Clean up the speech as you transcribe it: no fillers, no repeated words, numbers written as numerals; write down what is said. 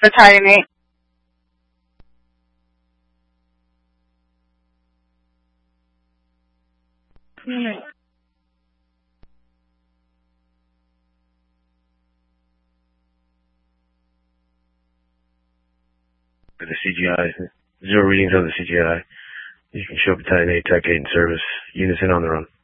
Battalion 8. For the CGI, 0 readings on the CGI. You can show Battalion 8 TAC 8 in service. Units in on the run.